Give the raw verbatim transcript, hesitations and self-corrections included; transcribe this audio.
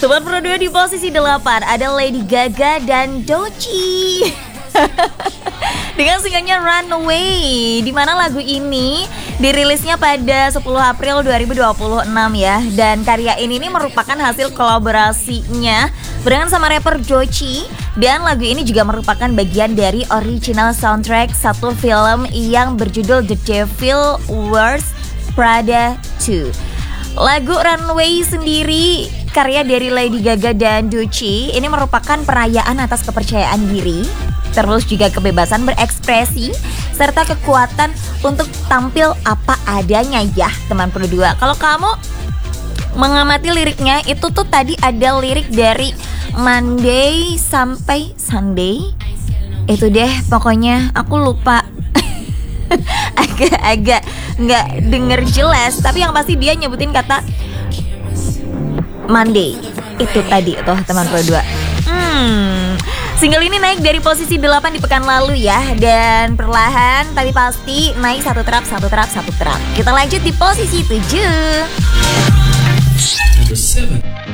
Sobat Pro dua di posisi delapan ada Lady Gaga dan Doechii dengan singlenya Runaway, di mana lagu ini dirilisnya pada sepuluh April dua ribu dua puluh enam ya. Dan karya ini nih merupakan hasil kolaborasinya barengan sama rapper Doechii. Dan lagu ini juga merupakan bagian dari original soundtrack satu film yang berjudul The Devil Wears Prada dua. Lagu Runaway sendiri karya dari Lady Gaga dan Doechii ini merupakan perayaan atas kepercayaan diri, terus juga kebebasan berekspresi serta kekuatan untuk tampil apa adanya ya teman Pro dua. Kalau kamu mengamati liriknya itu tuh tadi ada lirik dari Monday sampai Sunday. Itu deh pokoknya aku lupa. Agak-agak nggak denger jelas, tapi yang pasti dia nyebutin kata Monday. Itu tadi tuh teman Pro dua. Hmm, single ini naik dari posisi delapan di pekan lalu ya. Dan perlahan tapi pasti naik satu trap, satu trap, satu trap. Kita lanjut di posisi tujuh. Number seven.